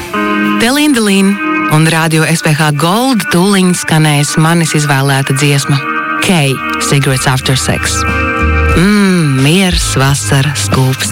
Delindelīn un Radio SPH Gold tūliņ skanēs manis izvēlēta dziesma K, Cigarettes After Sex. Miers, vasara, skūps.